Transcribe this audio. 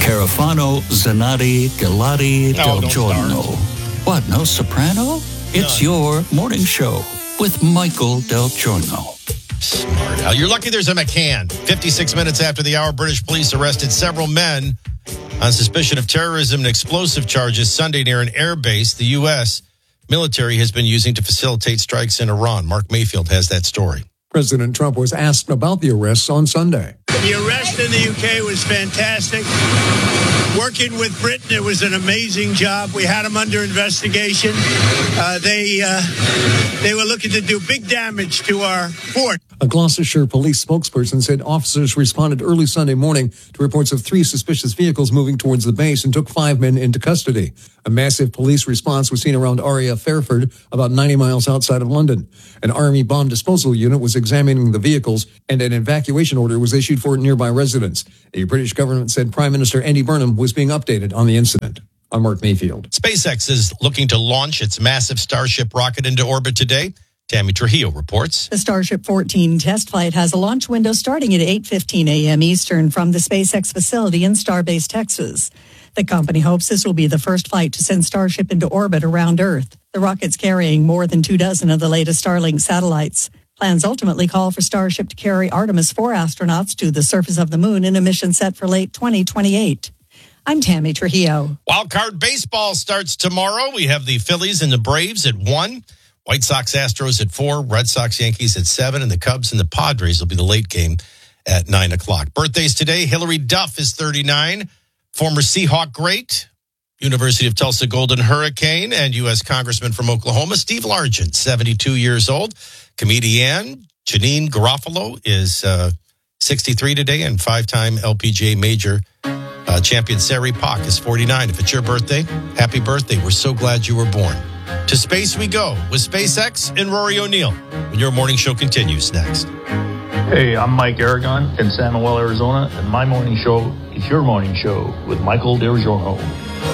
Carafano, Zanatti, Galati, Del don't Giorno. What, no soprano? It's your morning show with Michael Del Giorno. Smart. Al. You're lucky there's a McCann. 56 minutes after the hour, British police arrested several men on suspicion of terrorism and explosive charges Sunday near an air base the U.S. military has been using to facilitate strikes in Iran. Mark Mayfield has that story. President Trump was asked about the arrests on Sunday. The arrest in the UK was fantastic. Working with Britain, it was an amazing job. We had them under investigation. They were looking to do big damage to our fort. A Gloucestershire police spokesperson said officers responded early Sunday morning to reports of 3 suspicious vehicles moving towards the base and took 5 men into custody. A massive police response was seen around Aria Fairford, about 90 miles outside of London. An Army bomb disposal unit was examining the vehicles, and an evacuation order was issued for nearby residents. The British government said Prime Minister Andy Burnham was being updated on the incident. I'm Mark Mayfield. SpaceX is looking to launch its massive Starship rocket into orbit today. Tammy Trujillo reports. The Starship 14 test flight has a launch window starting at 8:15 a.m. Eastern from the SpaceX facility in Starbase, Texas. The company hopes this will be the first flight to send Starship into orbit around Earth. The rocket's carrying more than 24 of the latest Starlink satellites. Plans ultimately call for Starship to carry Artemis 4 astronauts to the surface of the moon in a mission set for late 2028. I'm Tammy Trujillo. Wildcard baseball starts tomorrow. We have the Phillies and the Braves at 1. White Sox, Astros at 4, Red Sox, Yankees at 7, and the Cubs and the Padres will be the late game at 9 o'clock. Birthdays today, Hillary Duff is 39, former Seahawk great, University of Tulsa Golden Hurricane, and U.S. Congressman from Oklahoma, Steve Largent, 72 years old. Comedian Janine Garofalo is 63 today, and 5-time LPGA major champion Sari Pak is 49. If it's your birthday, happy birthday. We're so glad you were born. To space we go with SpaceX and Rory O'Neill. When your morning show continues next. Hey, I'm Mike Aragon in San Noel, Arizona, and my morning show is your morning show with Michael Del Giorno.